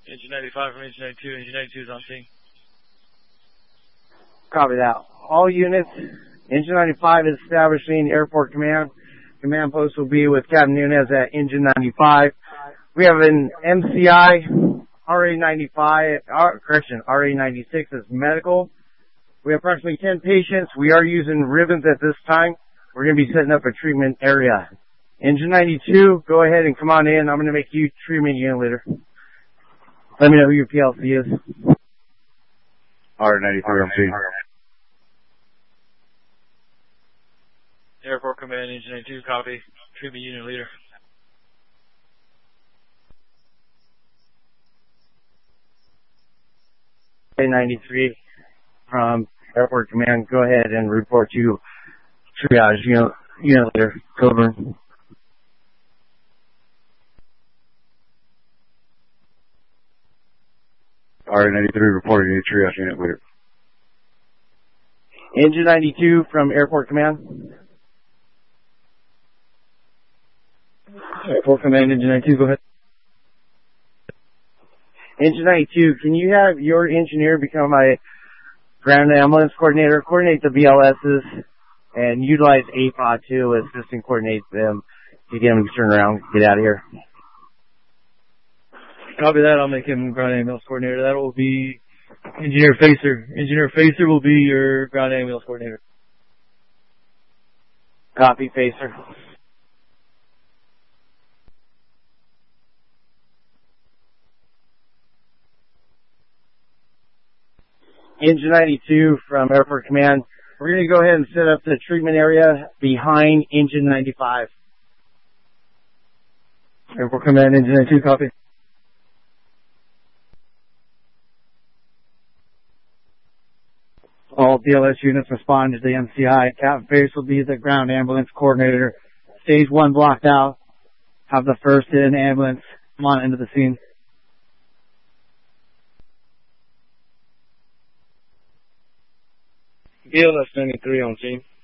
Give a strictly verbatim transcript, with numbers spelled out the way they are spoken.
Engine ninety-five from Engine ninety-two. Engine ninety-two is on scene. Copy that. All units, Engine ninety-five is establishing airport command. Command post will be with Captain Nunez at Engine ninety-five. We have an M C I, R A ninety-five, uh, correction, R A ninety-six as medical. We have approximately ten patients. We are using ribbons at this time. We're going to be setting up a treatment area. Engine ninety-two, go ahead and come on in. I'm going to make you treatment unit leader. Let me know who your P L C is. R ninety-three on scene. Airport Command, Engine ninety-two, copy. Treatment unit leader. A ninety-three from Airport Command, go ahead and report to triage unit, unit leader. Coburn. R ninety-three reporting to triage unit leader. Engine ninety-two from Airport Command. Airport Command, Engine ninety-two, go ahead. Engine ninety-two, can you have your engineer become my ground ambulance coordinator, coordinate the B L Ss, and utilize A P O D to assist and coordinate them to get them to turn around and get out of here? Copy that. I'll make him ground ambulance coordinator. That will be Engineer Facer. Engineer Facer will be your ground ambulance coordinator. Copy, Facer. Engine ninety-two from Airport Command. We're going to go ahead and set up the treatment area behind Engine ninety-five. Airport Command, Engine ninety-two, copy. All B L S units respond to the M C I. Captain Facer will be the ground ambulance coordinator. Stage one blocked out. Have the first in ambulance come on into the scene. B L S ninety-three on scene.